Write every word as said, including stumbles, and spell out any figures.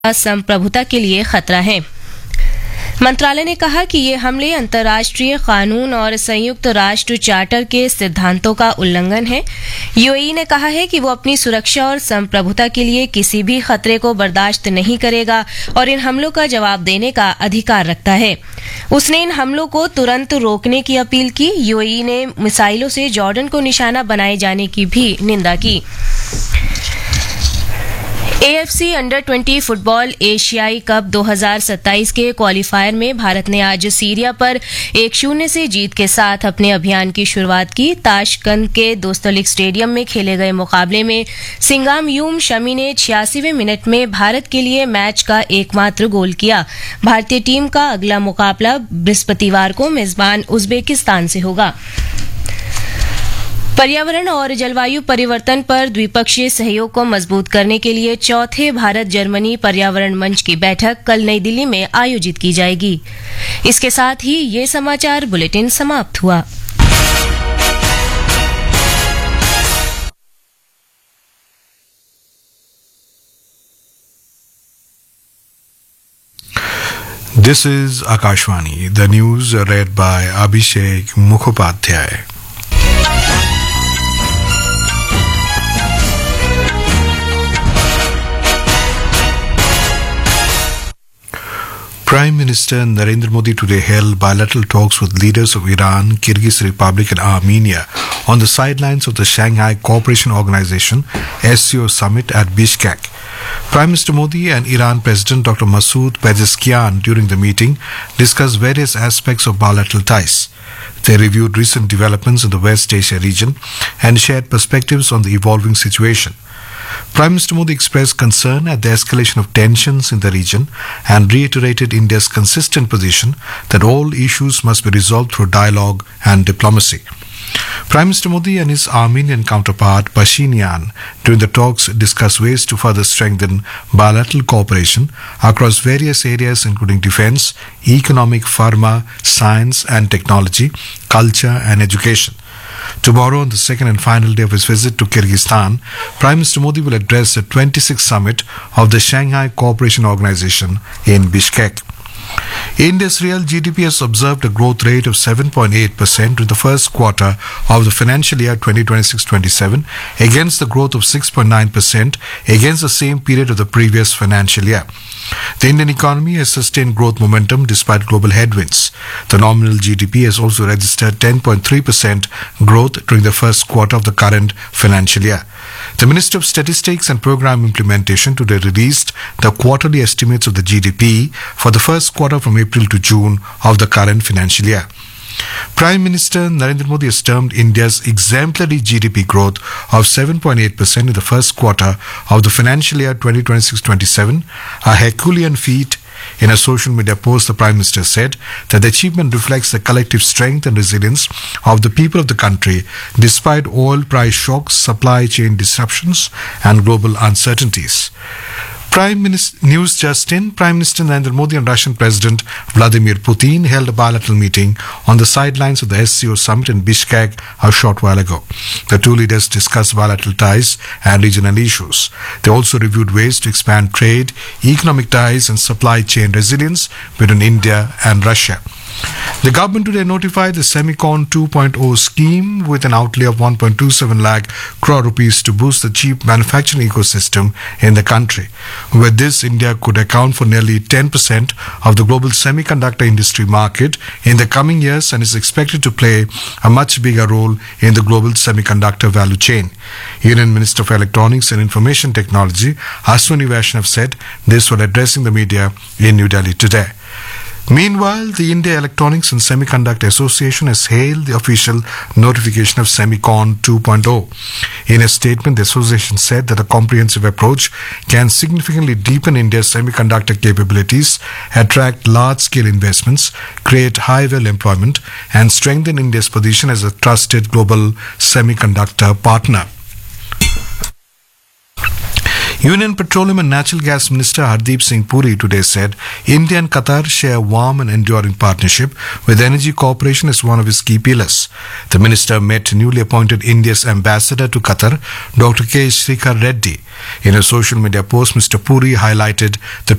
संप्रभुता के लिए खतरा है। मंत्रालय ने कहा कि ये हमले अंतर्राष्ट्रीय कानून और संयुक्त राष्ट्र चार्टर के सिद्धांतों का उल्लंघन है। यूएई ने कहा है कि वो अपनी सुरक्षा और संप्रभुता के लिए किसी भी खतरे को बर्दाश्त नहीं करेगा और इन हमलों का जवाब देने का अधिकार रखता है। उसने इन हमलों को तुरंत रोकने की अपील की। यूएई ने मिसाइलों से जॉर्डन को निशाना बनाए जाने की भी निंदा की। एएफसी अंडर बीस फुटबॉल एशियाई कप दो हज़ार सत्ताईस के क्वालीफायर में भारत ने आज सीरिया पर एक शून्य से जीत के साथ अपने अभियान की शुरुआत की। ताशकंद के दोस्तलिक स्टेडियम में खेले गए मुकाबले में सिंगाम यूम शमी ने छियासीवें मिनट में भारत के लिए मैच का एकमात्र गोल किया। भारतीय टीम का अगला मुकाबला बृहस्पतिवार को मेजबान उज्बेकिस्तान से होगा। पर्यावरण और जलवायु परिवर्तन पर द्विपक्षीय सहयोग को मजबूत करने के लिए चौथे भारत जर्मनी पर्यावरण मंच की बैठक कल नई दिल्ली में आयोजित की जाएगी। इसके साथ ही ये समाचार बुलेटिन समाप्त हुआ। This is Akashvani. The news read by Abhishek Mukhopadhyay. Prime Minister Narendra Modi today held bilateral talks with leaders of Iran, Kyrgyz Republic and Armenia on the sidelines of the Shanghai Cooperation Organization S C O summit at Bishkek. Prime Minister Modi and Iran President Doctor Masoud Pezeshkian during the meeting discussed various aspects of bilateral ties. They reviewed recent developments in the West Asia region and shared perspectives on the evolving situation. Prime Minister Modi expressed concern at the escalation of tensions in the region and reiterated India's consistent position that all issues must be resolved through dialogue and diplomacy. Prime Minister Modi and his Armenian counterpart Pashinyan during the talks discussed ways to further strengthen bilateral cooperation across various areas including defense, economic, pharma, science and technology, culture and education. Tomorrow, on the second and final day of his visit to Kyrgyzstan, Prime Minister Modi will address the twenty-sixth summit of the Shanghai Cooperation Organization in Bishkek. India's real G D P has observed a growth rate of seven point eight percent in the first quarter of the financial year twenty twenty-six twenty-seven against the growth of six point nine percent against the same period of the previous financial year. The Indian economy has sustained growth momentum despite global headwinds. The nominal G D P has also registered ten point three percent growth during the first quarter of the current financial year. The Minister of Statistics and Program Implementation today released the quarterly estimates of the G D P for the first quarter from April to June of the current financial year. Prime Minister Narendra Modi has termed India's exemplary G D P growth of seven point eight percent in the first quarter of the financial year twenty twenty-six twenty-seven a Herculean feat. In a social media post, the Prime Minister said that the achievement reflects the collective strength and resilience of the people of the country despite oil price shocks, supply chain disruptions and global uncertainties. Prime Minister News Just In, Prime Minister Narendra Modi and Russian President Vladimir Putin held a bilateral meeting on the sidelines of the S C O summit in Bishkek a short while ago. The two leaders discussed bilateral ties and regional issues. They also reviewed ways to expand trade, economic ties and supply chain resilience between India and Russia. The government today notified the Semicon two point oh scheme with an outlay of one point two seven lakh crore rupees to boost the chip manufacturing ecosystem in the country. With this, India could account for nearly ten percent of the global semiconductor industry market in the coming years and is expected to play a much bigger role in the global semiconductor value chain. Union Minister of Electronics and Information Technology Ashwini Vaishnav said this while addressing the media in New Delhi today. Meanwhile, the India Electronics and Semiconductor Association has hailed the official notification of Semicon two point oh. In a statement, the association said that a comprehensive approach can significantly deepen India's semiconductor capabilities, attract large-scale investments, create high-value employment, and strengthen India's position as a trusted global semiconductor partner. Union Petroleum and Natural Gas Minister Hardeep Singh Puri today said India and Qatar share a warm and enduring partnership with energy cooperation as one of its key pillars. The minister met newly appointed India's ambassador to Qatar, Doctor K. Srikhar Reddy. In a social media post, Mister Puri highlighted the